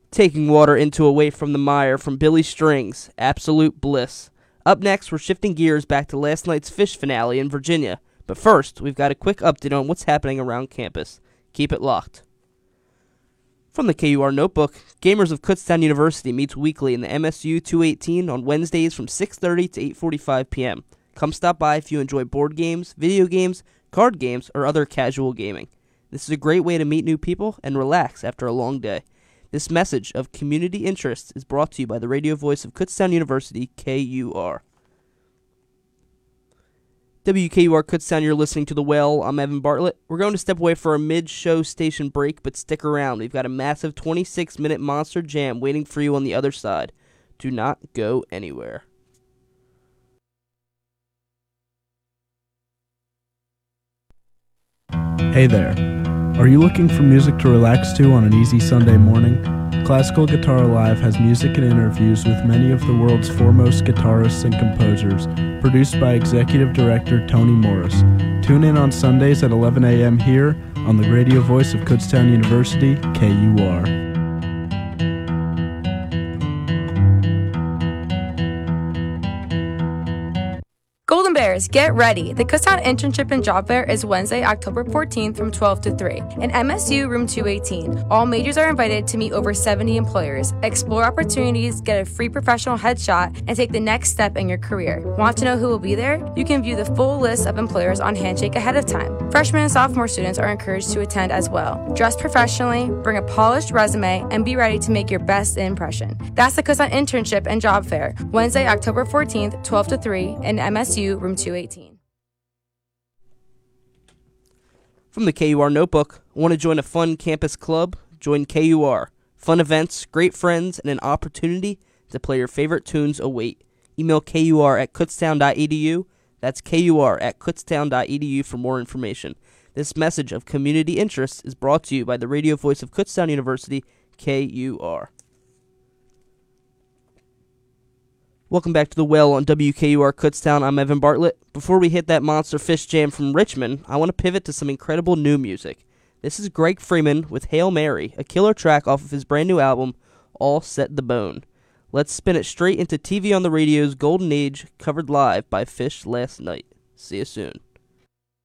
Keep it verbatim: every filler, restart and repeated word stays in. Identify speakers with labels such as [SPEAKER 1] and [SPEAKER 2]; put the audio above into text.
[SPEAKER 1] Taking water into away from the mire from Billy Strings, Absolute Bliss. Up next, we're shifting gears back to last night's Fish finale in Virginia. But first, we've got a quick update on what's happening around campus. Keep it locked. From the K U R Notebook, Gamers of Kutztown University meets weekly in the M S U two eighteen on Wednesdays from six thirty to eight forty-five p.m. Come stop by if you enjoy board games, video games, card games, or other casual gaming. This is a great way to meet new people and relax after a long day. This message of community interest is brought to you by the radio voice of Kutztown University, K U R. W K U R Kutztown, you're listening to The Well. I'm Evan Bartlett. We're going to step away for a mid-show station break, but stick around. We've got a massive twenty-six minute monster jam waiting for you on the other side. Do not go anywhere.
[SPEAKER 2] Hey there. Are you looking for music to relax to on an easy Sunday morning? Classical Guitar Live has music and interviews with many of the world's foremost guitarists and composers, produced by Executive Director Tony Morris. Tune in on Sundays at eleven a.m. here on the radio voice of Kutztown University, K U R.
[SPEAKER 3] Golden Bears, get ready. The Kutztown Internship and Job Fair is Wednesday, October fourteenth from twelve to three in M S U room two eighteen. All majors are invited to meet over seventy employers, explore opportunities, get a free professional headshot, and take the next step in your career. Want to know who will be there? You can view the full list of employers on Handshake ahead of time. Freshman and sophomore students are encouraged to attend as well. Dress professionally, bring a polished resume, and be ready to make your best impression. That's the Kutztown Internship and Job Fair, Wednesday, October fourteenth, twelve to three in M S U room two eighteen.
[SPEAKER 1] From the K U R Notebook, want to join a fun campus club? Join K U R. Fun events, great friends, and an opportunity to play your favorite tunes await. Email kur at kutztown dot e d u. That's kur at kutztown dot e d u for more information. This message of community interest is brought to you by the radio voice of Kutztown University, K U R. Welcome back to The Well on W K U R Kutztown. I'm Evan Bartlett. Before we hit that monster fish jam from Richmond, I want to pivot to some incredible new music. This is Greg Freeman with Hail Mary, a killer track off of his brand new album, All Set the Bone. Let's spin it straight into T V on the Radio's Golden Age, covered live by Fish last night. See you soon.